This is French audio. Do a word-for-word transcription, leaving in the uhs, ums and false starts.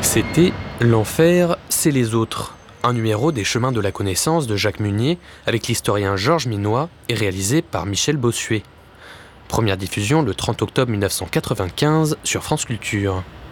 C'était L'Enfer, c'est les autres, un numéro des Chemins de la Connaissance de Jacques Munier avec l'historien Georges Minois et réalisé par Michel Bossuet. Première diffusion le trente octobre mille neuf cent quatre-vingt-quinze sur France Culture.